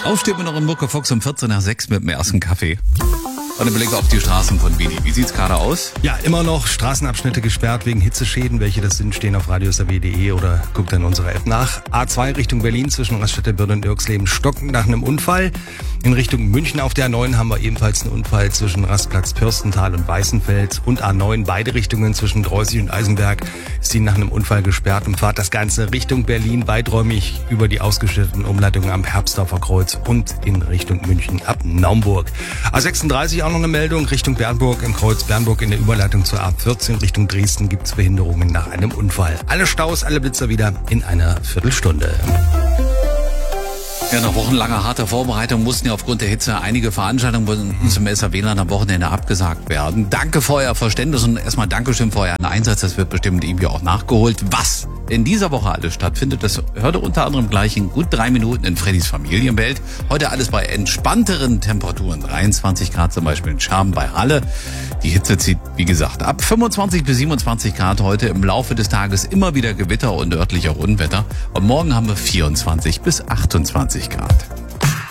Aufsteht mir noch in Mucke Fox um 14 nach 6 mit dem ersten Kaffee. Und ein Blick auf die Straßen von Bini. Wie sieht's gerade aus? Ja, immer noch Straßenabschnitte gesperrt wegen Hitzeschäden. Welche das sind, stehen auf radios.de oder guckt in unserer App nach. A2 Richtung Berlin zwischen Raststätte-Bürde und Dirksleben stockend nach einem Unfall. In Richtung München auf der A9 haben wir ebenfalls einen Unfall zwischen Rastplatz Pürstental und Weißenfels. Und A9 beide Richtungen zwischen Dreußig und Eisenberg ist die nach einem Unfall gesperrt und fahrt das Ganze Richtung Berlin weiträumig über die ausgeschilderten Umleitungen am Herbstdorfer Kreuz und in Richtung München ab Naumburg. A36 auch noch eine Meldung Richtung Bernburg im Kreuz Bernburg in der Überleitung zur A14 Richtung Dresden gibt es Behinderungen nach einem Unfall. Alle Staus, alle Blitzer wieder in einer Viertelstunde. Ja, nach wochenlanger harter Vorbereitung mussten ja aufgrund der Hitze einige Veranstaltungen zum SAW-Land am Wochenende abgesagt werden. Danke für euer Verständnis und erstmal Dankeschön für euren Einsatz. Das wird bestimmt irgendwie auch nachgeholt. Was in dieser Woche alles stattfindet, das hört ihr unter anderem gleich in gut 3 Minuten in Freddys Familienwelt. Heute alles bei entspannteren Temperaturen. 23 Grad zum Beispiel in Scherben bei Halle. Die Hitze zieht, wie gesagt, ab 25 bis 27 Grad heute. Im Laufe des Tages immer wieder Gewitter und örtlicher Unwetter. Und morgen haben wir 24 bis 28 Grad.